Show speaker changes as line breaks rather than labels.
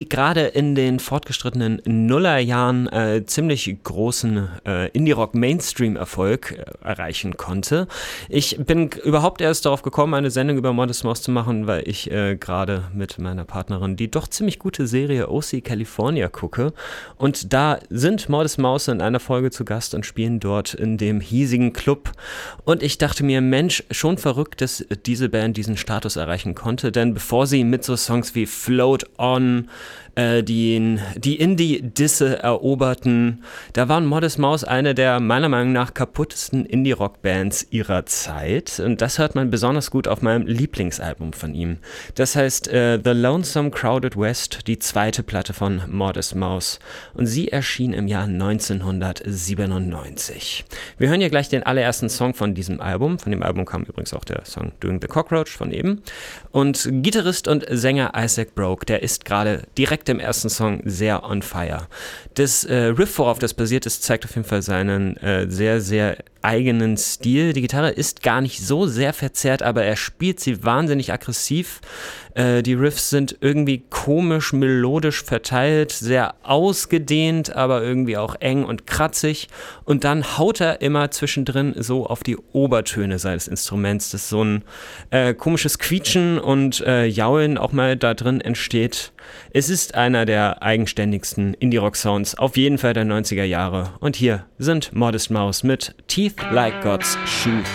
gerade in den fortgeschrittenen Nullerjahren ziemlich großen Indie-Rock-Mainstream-Erfolg erreichen konnte. Ich bin überhaupt erst darauf gekommen, eine Sendung über Modest Mouse zu machen, weil ich gerade mit meiner Partnerin die doch ziemlich gute Serie OC California gucke. Und da sind Modest Mouse in einer Folge zu Gast und spielen dort in dem hiesigen Club. Und ich dachte mir, Mensch, schon verrückt, dass diese Band diesen Status erreichen konnte, denn bevor sie mit so Songs wie Float On die Indie-Disse eroberten, da waren Modest Mouse eine der meiner Meinung nach kaputtesten Indie-Rock-Bands ihrer Zeit. Und das hört man besonders gut auf meinem Lieblingsalbum von ihm. Das heißt The Lonesome Crowded West, die zweite Platte von Modest Mouse. Und sie erschien im Jahr 1997. Wir hören hier gleich den allerersten Song von diesem Album. Von dem Album kam übrigens auch der Song Doing the Cockroach von eben. Und Gitarrist und Sänger Isaac Broke, der ist gerade direkt im ersten Song sehr on fire. Das Riff, worauf das basiert ist, zeigt auf jeden Fall seinen sehr, sehr eigenen Stil. Die Gitarre ist gar nicht so sehr verzerrt, aber er spielt sie wahnsinnig aggressiv. Die Riffs sind irgendwie komisch, melodisch verteilt, sehr ausgedehnt, aber irgendwie auch eng und kratzig. Und dann haut er immer zwischendrin so auf die Obertöne seines Instruments, dass so ein komisches Quietschen und Jaulen auch mal da drin entsteht. Es ist einer der eigenständigsten Indie-Rock-Sounds, auf jeden Fall der 90er Jahre. Und hier sind Modest Mouse mit Teeth Like God's Shoe.